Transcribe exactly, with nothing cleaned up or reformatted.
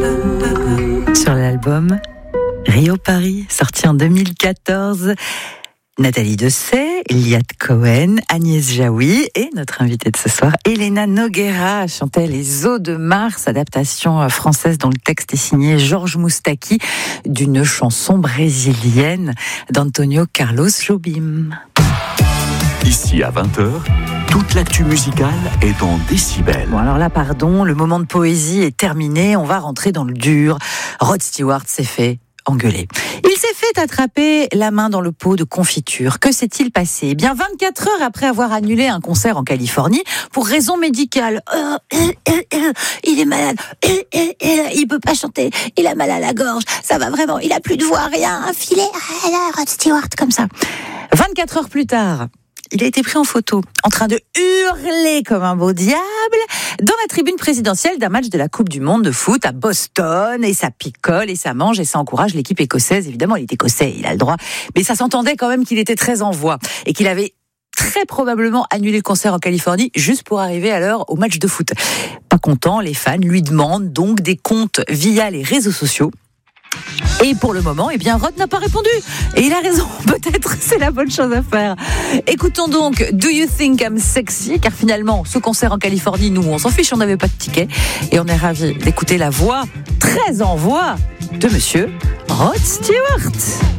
Sur l'album Rio Paris, sorti en deux mille quatorze, Nathalie Dessay, Liat Cohen, Agnès Jaoui et notre invitée de ce soir, Elena Nogueira, chantait Les Eaux de Mars, adaptation française dont le texte est signé Georges Moustaki d'une chanson brésilienne d'Antonio Carlos Jobim. Ici à vingt heures, toute l'actu musicale est en décibels. Bon alors là, pardon, le moment de poésie est terminé, on va rentrer dans le dur. Rod Stewart s'est fait engueuler. Il s'est fait attraper la main dans le pot de confiture. Que s'est-il passé ? Eh bien, vingt-quatre heures après avoir annulé un concert en Californie pour raison médicale. Euh, euh, euh, euh, il est malade. Euh, euh, euh, il peut pas chanter. Il a mal à la gorge. Ça va vraiment. Il a plus de voix, rien. Un filet. Ah là, Rod Stewart, comme ça. vingt-quatre heures plus tard, il a été pris en photo, en train de hurler comme un beau diable, dans la tribune présidentielle d'un match de la Coupe du Monde de foot à Boston, et ça picole, et ça mange, et ça encourage l'équipe écossaise. Évidemment, il est écossais, il a le droit, mais ça s'entendait quand même qu'il était très en voix, et qu'il avait très probablement annulé le concert en Californie, juste pour arriver à l'heure au match de foot. Pas content, les fans lui demandent donc des comptes via les réseaux sociaux. Et pour le moment, eh bien, Rod n'a pas répondu. Et il a raison, peut-être c'est la bonne chose à faire. Écoutons donc Do You Think I'm Sexy ? Car finalement, ce concert en Californie, nous, on s'en fiche, on n'avait pas de ticket. Et on est ravis d'écouter la voix, très en voix, de monsieur Rod Stewart.